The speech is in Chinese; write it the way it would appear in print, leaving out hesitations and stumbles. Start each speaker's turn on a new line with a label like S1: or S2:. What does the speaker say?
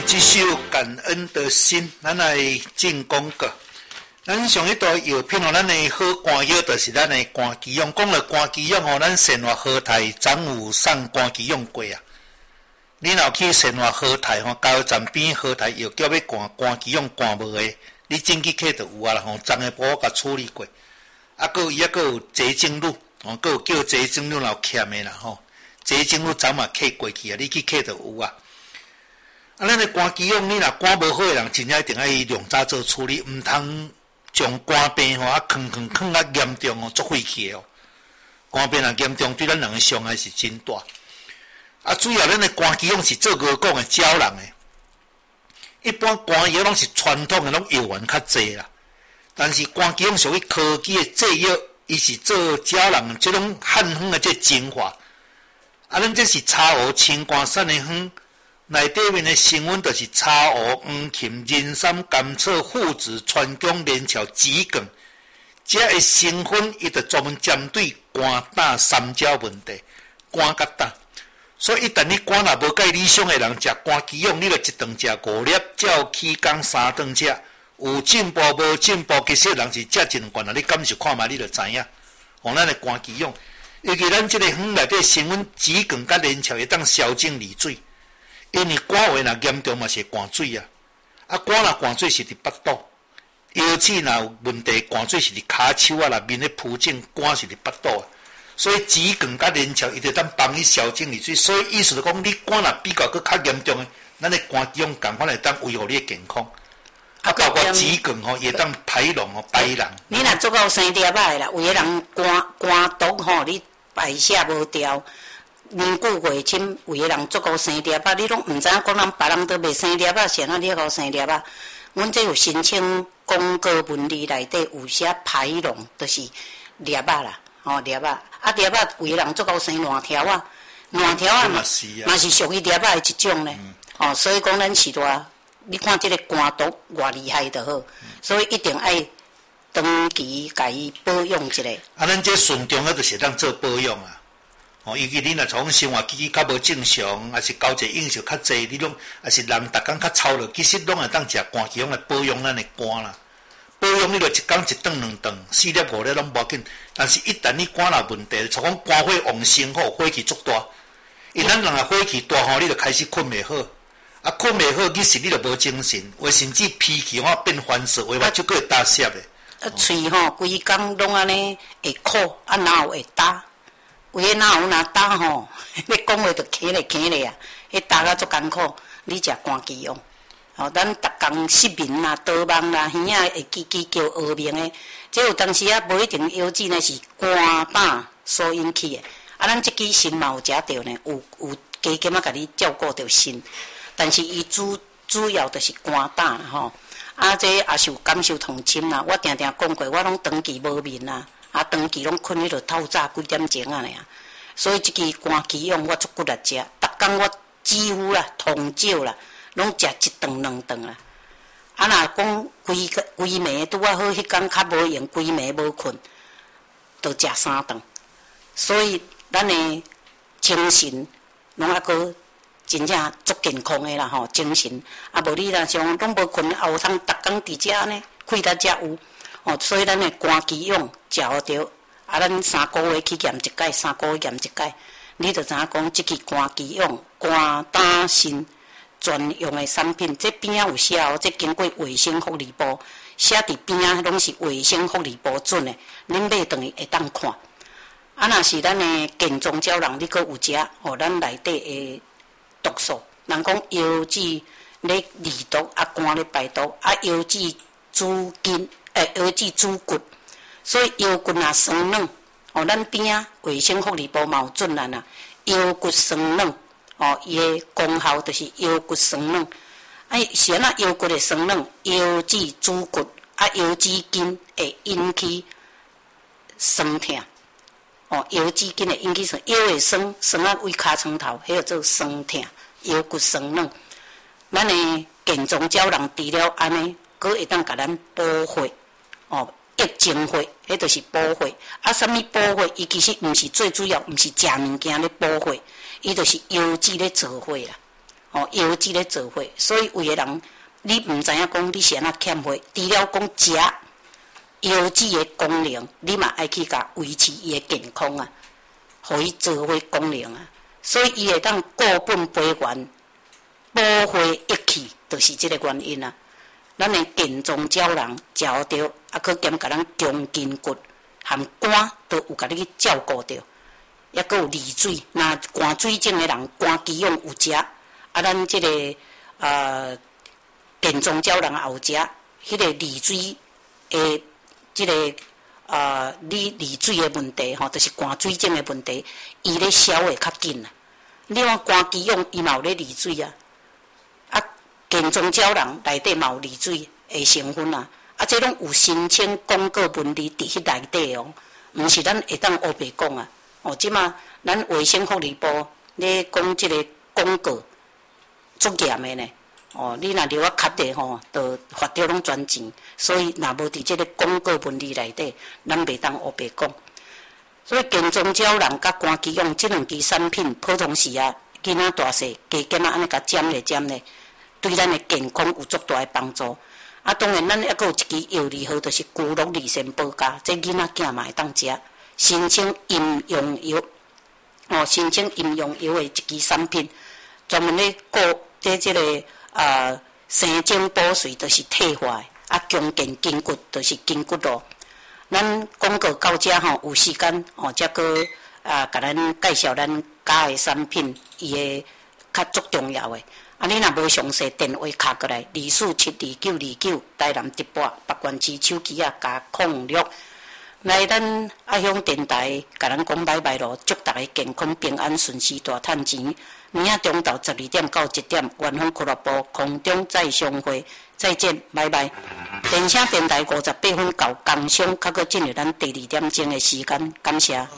S1: 这首感恩的心，咱来进广告。咱上一道药品哦，咱的好肝药就是咱的肝鸡用。讲了肝鸡用哦，咱生活和泰昨有送肝鸡用过啊。你若去生活和泰吼，加油站边和泰药局要肝鸡用肝无的，你进去客就有啊啦吼，昨下晡我甲处理过。啊，佮伊还有鸡精乳，哦，佮有叫鸡精乳老欠的啦吼，鸡精乳早嘛客过去啊，你去客就有啊。啊，咱的肝肌用，你若肝无好的人，真正一定爱量早做处理，毋通将肝病吼啊囥啊严重哦，作废去哦。肝病若严重，对咱人的伤害是真大。啊，主要咱的肝肌用是做高讲的胶囊的，一般肝药拢是传统的，拢药丸较济啦。但是肝肌用属于科技的制药，伊是做胶囊，即种汉方的这精华。啊，咱这是茶壶清肝散的方。内底面的成分就是茶胡、黄芩、人参、甘草、附子、川芎、连翘、桔梗，这个成分伊就专门针对肝胆三焦问题，肝甲胆。所以一旦你肝若无介理想的人食肝鸡用，你就一顿食5粒，照起工3顿食，有进步无进步，其实人是食真惯啦。你感受看觅，你就知影。咱的肝鸡用，尤其咱这个方内底成分桔梗甲连翘会当消肿利水。因为肝胃若严重嘛是肝水啊，啊肝若肝水是伫腹肚，腰子若有问题，肝水是伫骹手啊，面咧浮肿，肝是伫腹肚啊。所以桔梗甲连翘伊就当帮伊消肿利水，所以意思就讲，你肝若比较较严重的，咱的肝肌用共款会当维护你的健康。啊，包括桔梗吼，也当排脓吼，排脓。
S2: 你若做到生粒仔啦，有个人肝毒吼，你排泄无掉。年久月深，有个人做到生粒仔，你拢毋知影讲人别人都袂生粒仔，谁啊你搞生粒仔？阮这有申请公告文理内底有写排脓，就是粒仔啦，吼粒仔。啊粒仔有个人做到生烂条啊，烂条啊嘛是属于粒仔的一种呢。哦，所以讲咱是话，你看这个肝毒偌厉害就好，所以一定爱长期甲伊保养一下。
S1: 啊，咱这顺重要就是当做保养啊。哦，尤其你若从生活起较无正常，还是交际应酬较济，你拢还是人逐工较操劳，其实拢会当食肝气用来保养咱的肝啦。保养你著一工一顿2顿，4粒5粒拢无要紧。但是，一旦你肝若问题，像讲肝火旺盛吼，火气足大，因咱人啊火气大吼，你著开始困袂好，啊困袂好，其实你著无精神，或甚至脾气吼变烦躁，话就佫会打涩的。
S2: 啊，喙吼规工拢安尼会苦，啊哪有会打？有诶哪有打吼？要讲话就起来啊！迄打啊足艰苦。你食肝鸡用，吼，咱逐工失眠啦、多梦啦、耳仔会叽叫耳鸣诶。即有当时啊，无一定腰子呢是肝胆所引起诶。啊，咱即支锌嘛有食着呢，有加减啊，甲你照顾着锌。但是伊主要就是肝胆啦吼。啊，这也是有感受同亲啦。我定定讲过，我拢长期无眠啦。啊，长期拢困迄落透早几点钟啊尔，所以即支肝鸡用我足骨力食，逐工我几乎啦同少啦，拢食1顿2顿啦。啊，若讲规暝拄啊好，迄工较无用，规暝无困，都食3顿。所以咱的精神拢还阁真正足健康的啦吼，精神啊无你若像拢无困，也有通逐工伫遮呢，开到遮有。哦，所以咱的肝肌用食着，啊，咱3个月去验一解，3个月验一解，你就知影讲，即支肝肌用、肝胆肾专用的产品，这边仔有写哦，这经过卫生福利部写伫边仔，拢是卫生福利部准的，恁买回去会当看。啊，若是咱的健壮胶囊，你阁有食，哦，咱内底的毒素，人讲腰子咧利毒，啊肝咧排毒，啊腰子主筋。腰子主骨，所以腰骨若酸软，哦，咱边啊卫生福利部嘛有准咱啊，腰骨酸软，哦，伊的功效就是腰骨酸软。是安那腰骨的酸软，腰子主骨，啊腰子筋会引起酸痛，哦，腰子筋会引起酸，腰会酸，酸啊为尻川头，迄个做酸痛，腰骨酸软。咱的健壮胶囊除了安尼，佫会当甲咱保血。哦，益精血，迄就是补血。啊，什么补血？伊其实毋是最主要，毋是食物件咧补血，伊就是腰子咧造血啦。 药剂咧做伙，所以有诶人你毋知影讲你是安怎欠货，除了讲食药剂诶功能，你嘛爱去甲维持伊诶健康啊，互伊做伙功能啊，所以伊会当固本培元，补回益气，就是即个原因啊。咱诶健壮鸟人食着，啊，佮兼甲咱强筋骨含肝都有甲你去照顾着，抑佮有利水。若肝水肿诶人，肝肌用有食，啊，咱即个健壮鸟人也有食，迄个利水诶，即个利水诶问题吼，就是肝水肿诶问题，伊咧消会较紧啊。你看肝肌用伊嘛有咧利水啊。健壮鸟人内底嘛有利水的成分啊，啊，这拢有申请广告文字伫迄内底哦，毋是咱会当黑白讲啊。即马咱卫生福利部咧讲即个广告足严的呢。你若留啊卡的吼，就罚着拢全钱。所以若无伫即个广告文字内底，咱袂当黑白讲。所以健壮鸟人甲肝肌用即两支产品，普通时啊，囡仔大细加减啊，安尼甲沾咧。对咱的健康有足大的帮助。啊，当然咱抑阁有一支药理号，就是骨碌利肾保加，这囡仔囝嘛会当食。申请饮用药，申请饮用药的一支产品，专门咧顾即个生精补髓，就是退化的；啊，强健筋骨，就是筋骨路。咱广告到遮吼，有时间则个甲咱介绍咱家的产品，伊的较足重要的。啊，你若无详细电话卡过来，24722929台南直播北关市手机啊加06，来咱爱乡电台甲咱讲拜拜咯，祝大家健康平安顺遂大趁钱。明仔中昼12点到1点，元丰俱乐部空中再相会，再见，拜拜。电声电台58分到工商，较搁进入咱第2点钟的时间，感谢。